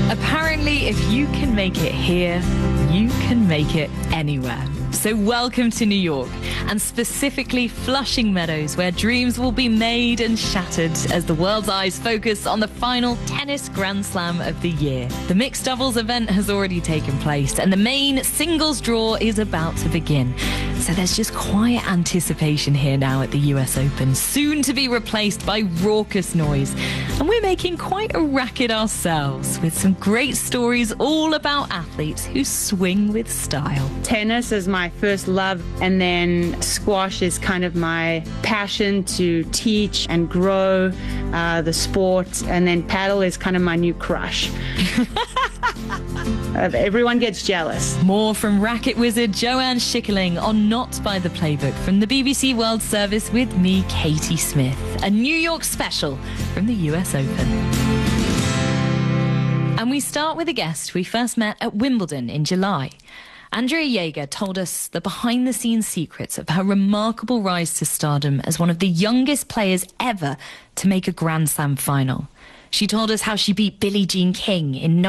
Apparently, if you can make it here, you can make it anywhere. So welcome to New York, and specifically Flushing Meadows, where dreams will be made and shattered as the world's eyes focus on the final tennis Grand Slam of the year. The mixed doubles event has already taken place, and the main singles draw is about to begin. So there's just quiet anticipation here now at the US Open, soon to be replaced by raucous noise. And we're making quite a racket ourselves, with some great stories all about athletes who swing with style. Tennis is my first love, and then squash is kind of my passion to teach and grow the sport, and then paddle is kind of my new crush. Everyone gets jealous. More from racket wizard Joanne Schickerling on Not by the Playbook from the BBC World Service with me, Katie Smith. A New York special from the US Open. And we start with a guest we first met at Wimbledon in July. Andrea Jaeger told us the behind-the-scenes secrets of her remarkable rise to stardom as one of the youngest players ever to make a Grand Slam final. She told us how she beat Billie Jean King in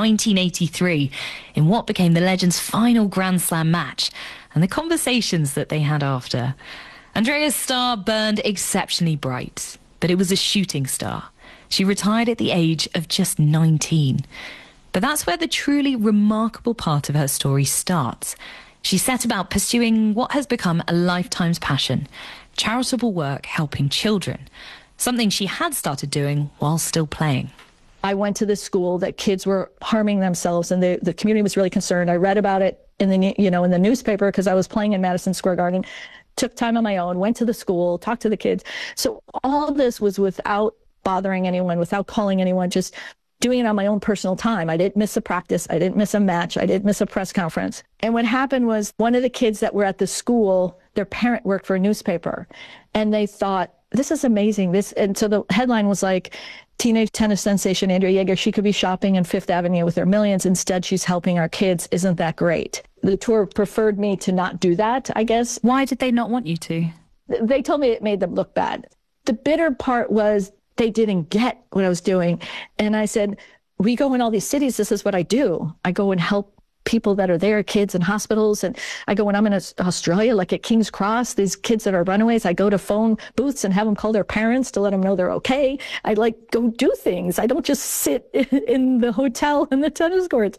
1983 in what became the legend's final Grand Slam match, and the conversations that they had after. Andrea's star burned exceptionally bright, but it was a shooting star. She retired at the age of just 19. But that's where the truly remarkable part of her story starts. She set about pursuing what has become a lifetime's passion, charitable work helping children, something she had started doing while still playing. I went to this school that kids were harming themselves, and the community was really concerned. I read about it in the newspaper because I was playing in Madison Square Garden, took time on my own, went to the school, talked to the kids. So all this was without bothering anyone, without calling anyone, just doing it on my own personal time. I didn't miss a practice. I didn't miss a match. I didn't miss a press conference. And what happened was one of the kids that were at the school, their parent worked for a newspaper, and they thought, this is amazing. And so the headline was like, teenage tennis sensation Andrea Jaeger, she could be shopping in Fifth Avenue with her millions. Instead, she's helping our kids. Isn't that great? The tour preferred me to not do that, I guess. Why did they not want you to? They told me it made them look bad. The bitter part was they didn't get what I was doing. And I said, we go in all these cities. This is what I do. I go and help people that are there, kids in hospitals. And I go when I'm in Australia, like at King's Cross, these kids that are runaways, I go to phone booths and have them call their parents to let them know they're okay. I go do things. I don't just sit in the hotel in the tennis courts.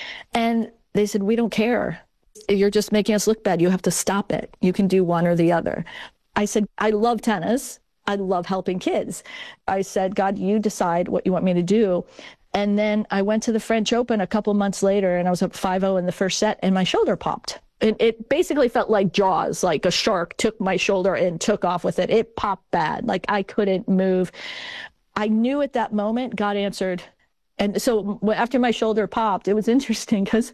And they said, we don't care. You're just making us look bad. You have to stop it. You can do one or the other. I said, I love tennis. I love helping kids. I said, God, you decide what you want me to do. And then I went to the French Open a couple months later, and I was up 5-0 in the first set, and my shoulder popped. And it basically felt like Jaws, like a shark took my shoulder and took off with it. It popped bad, like I couldn't move. I knew at that moment God answered. And so after my shoulder popped, it was interesting because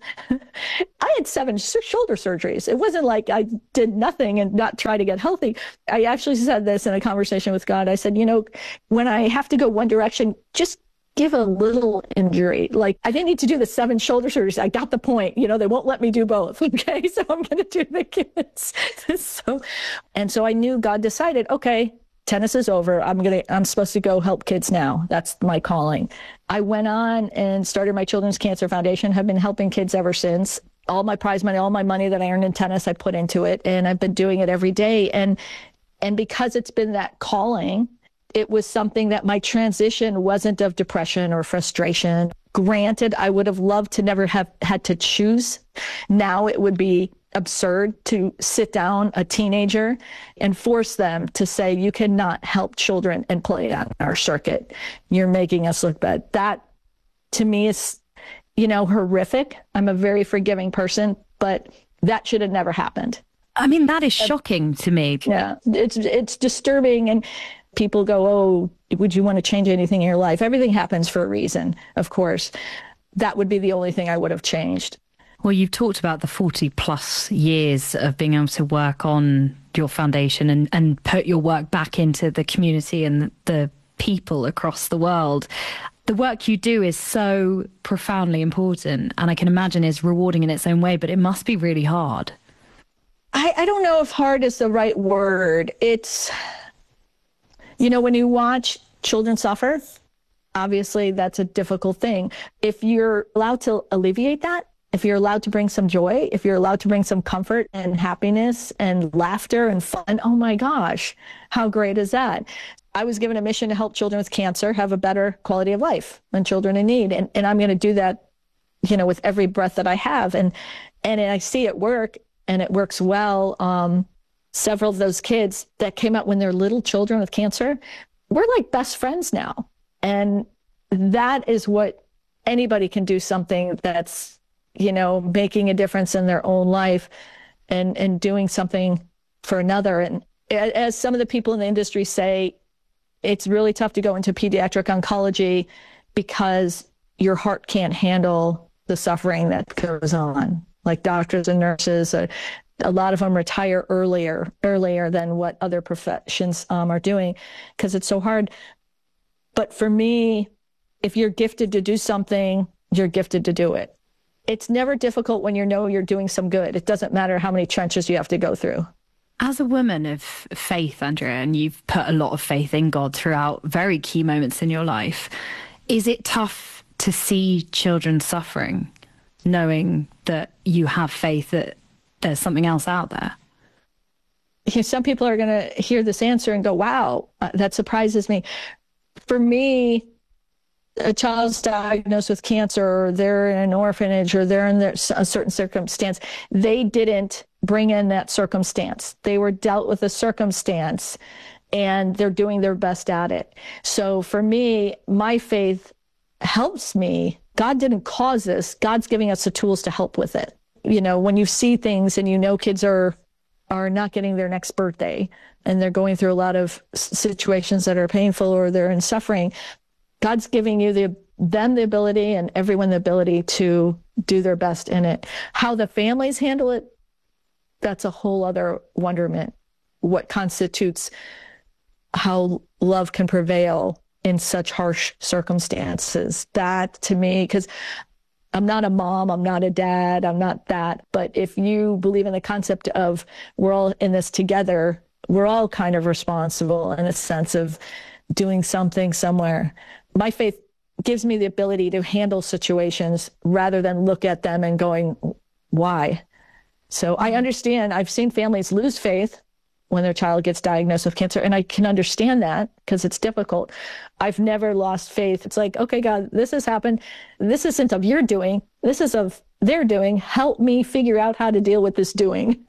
I had 7 shoulder surgeries. It wasn't like I did nothing and not try to get healthy. I actually said this in a conversation with God. I said, when I have to go one direction, just give a little injury. Like, I didn't need to do the 7 shoulder surgeries. I got the point. They won't let me do both. Okay, so I'm going to do the kids. So I knew God decided, okay, tennis is over. I'm supposed to go help kids now. That's my calling. I went on and started my Children's Cancer Foundation, have been helping kids ever since. All my prize money, all my money that I earned in tennis, I put into it, and I've been doing it every day. And because it's been that calling, it was something that my transition wasn't of depression or frustration. Granted, I would have loved to never have had to choose. Now it would be absurd to sit down a teenager and force them to say, you cannot help children and play on our circuit. You're making us look bad. That, to me, is, horrific. I'm a very forgiving person, but that should have never happened. I mean, that is shocking to me. Yeah, it's disturbing. And people go, oh, would you want to change anything in your life? Everything happens for a reason, of course. That would be the only thing I would have changed. Well, you've talked about the 40 plus years of being able to work on your foundation and put your work back into the community and the people across the world. The work you do is so profoundly important, and I can imagine is rewarding in its own way, but it must be really hard. I don't know if hard is the right word. It's, when you watch children suffer, obviously that's a difficult thing. If you're allowed to alleviate that, if you're allowed to bring some joy, if you're allowed to bring some comfort and happiness and laughter and fun, oh my gosh, how great is that? I was given a mission to help children with cancer have a better quality of life and children in need. And I'm going to do that, with every breath that I have. And I see it work, and it works well. Several of those kids that came out when they're little children with cancer, we're like best friends now. And that is what anybody can do, something that's, making a difference in their own life and doing something for another. And as some of the people in the industry say, it's really tough to go into pediatric oncology because your heart can't handle the suffering that goes on. Like doctors and nurses, a lot of them retire earlier than what other professions are doing because it's so hard. But for me, if you're gifted to do something, you're gifted to do it. It's never difficult when you're doing some good. It doesn't matter how many trenches you have to go through. As a woman of faith, Andrea, and you've put a lot of faith in God throughout very key moments in your life, is it tough to see children suffering, knowing that you have faith that there's something else out there? Some people are going to hear this answer and go, wow, that surprises me. For me, a child's diagnosed with cancer, or they're in an orphanage, or they're in a certain circumstance, they didn't bring in that circumstance. They were dealt with a circumstance, and they're doing their best at it. So for me, my faith helps me. God didn't cause this. God's giving us the tools to help with it. When you see things and kids are not getting their next birthday, and they're going through a lot of situations that are painful, or they're in suffering, God's giving you them the ability, and everyone the ability to do their best in it. How the families handle it, that's a whole other wonderment. What constitutes how love can prevail in such harsh circumstances. That, to me, because I'm not a mom, I'm not a dad, I'm not that. But if you believe in the concept of we're all in this together, we're all kind of responsible in a sense of doing something somewhere. My faith gives me the ability to handle situations rather than look at them and going, why? So I understand. I've seen families lose faith when their child gets diagnosed with cancer, and I can understand that because it's difficult. I've never lost faith. It's like, okay, God, this has happened. This isn't of your doing. This is of their doing. Help me figure out how to deal with this doing.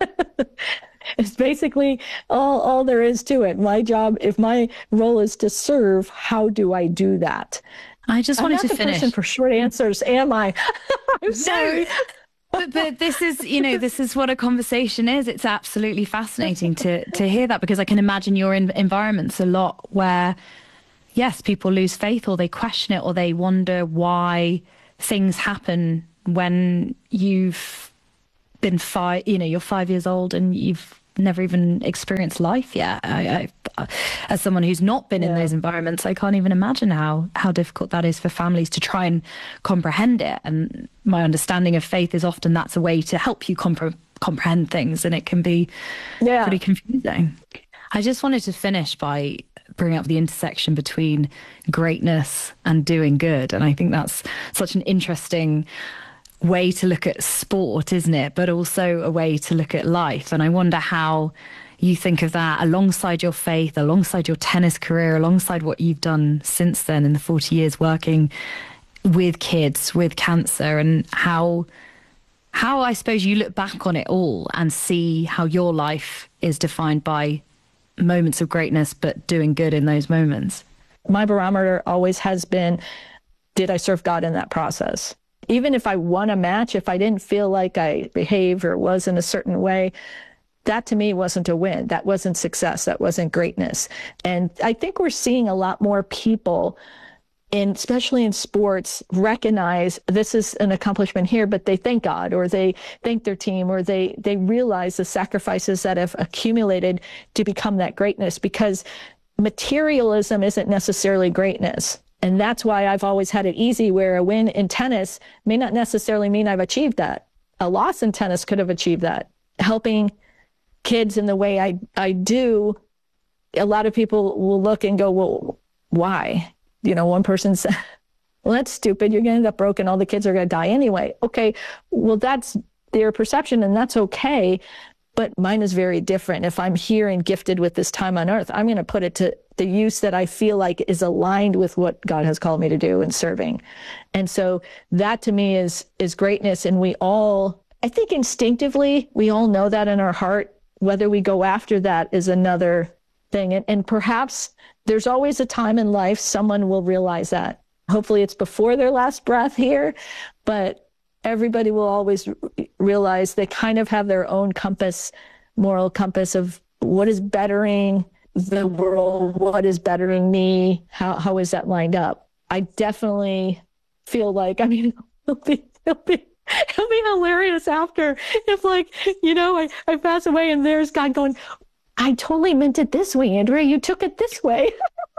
It's basically all there is to it. My job, if my role is to serve, how do I do that? I just wanted to finish. I'm not the person for short answers, am I? I'm sorry. But this is, this is what a conversation is. It's absolutely fascinating to hear that, because I can imagine you're in environments a lot where, yes, people lose faith, or they question it, or they wonder why things happen when you've been you're 5 years old and you've never even experienced life yet. I as someone who's not been in those environments, I can't even imagine how difficult that is for families to try and comprehend it. And my understanding of faith is often that's a way to help you comprehend things, and it can be pretty confusing. I just wanted to finish by bringing up the intersection between greatness and doing good. And I think that's such an interesting way to look at sport, isn't it? But also a way to look at life. And I wonder how you think of that alongside your faith, alongside your tennis career, alongside what you've done since then in the 40 years working with kids with cancer, and how I suppose you look back on it all and see how your life is defined by moments of greatness, but doing good in those moments. My barometer always has been, did I serve God in that process? Even if I won a match, if I didn't feel like I behaved or was in a certain way, that to me wasn't a win. That wasn't success. That wasn't greatness. And I think we're seeing a lot more people, especially in sports, recognize this is an accomplishment here, but they thank God, or they thank their team, or they realize the sacrifices that have accumulated to become that greatness, because materialism isn't necessarily greatness. And that's why I've always had it easy, where a win in tennis may not necessarily mean I've achieved that. A loss in tennis could have achieved that. Helping kids in the way I do, a lot of people will look and go, well, why? one person said, well, that's stupid. You're going to end up broke and all the kids are going to die anyway. Okay, well, that's their perception and that's okay. But mine is very different. If I'm here and gifted with this time on earth, I'm going to put it to the use that I feel like is aligned with what God has called me to do in serving. And so that to me is greatness. And we all, I think instinctively, we all know that in our heart. Whether we go after that is another thing. And perhaps there's always a time in life someone will realize that. Hopefully it's before their last breath here, but everybody will always realize they kind of have their own compass, moral compass of what is bettering the world, what is bettering me, how is that lined up? I definitely feel like, it'll be hilarious after if I pass away and there's God going, I totally meant it this way, Andrea, you took it this way.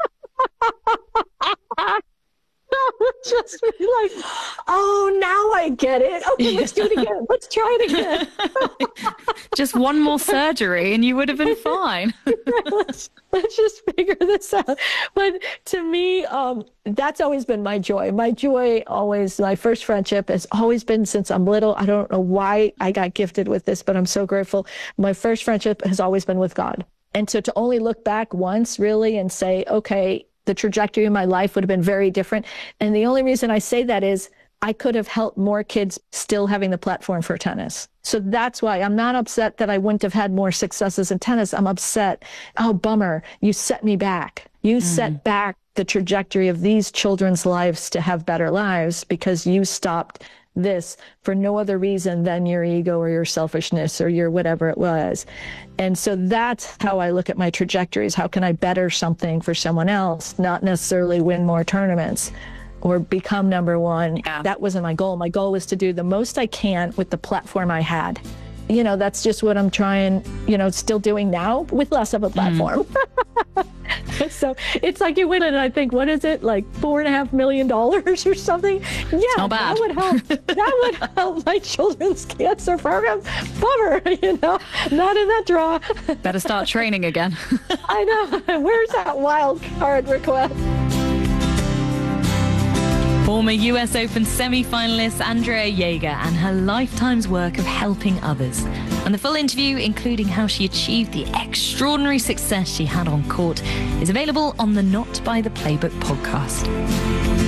Just be like, oh, now I get it. Okay, let's do it again. Let's try it again. Just one more surgery and you would have been fine. let's just figure this out. But to me, that's always been my joy. My first friendship has always been since I'm little. I don't know why I got gifted with this, but I'm so grateful. My first friendship has always been with God. And so to only look back once really and say, okay, the trajectory of my life would have been very different. And the only reason I say that is I could have helped more kids still having the platform for tennis. So that's why I'm not upset that I wouldn't have had more successes in tennis. I'm upset. Oh, bummer. You set me back. You set back the trajectory of these children's lives to have better lives because you stopped this for no other reason than your ego or your selfishness or your whatever it was. And so that's how I look at my trajectories. How can I better something for someone else, not necessarily win more tournaments or become number one? Yeah. That wasn't my goal. My goal was to do the most I can with the platform I had. That's just what I'm trying, still doing now with less of a platform. So it's like you win it, and I think, what is it, like $4.5 million or something? Yeah, not bad. That would help my children's cancer program. Bummer, not in that draw. Better start training again. I know. Where's that wild card request? Former US Open semi-finalist Andrea Jaeger and her lifetime's work of helping others. And the full interview, including how she achieved the extraordinary success she had on court, is available on the Not by the Playbook podcast.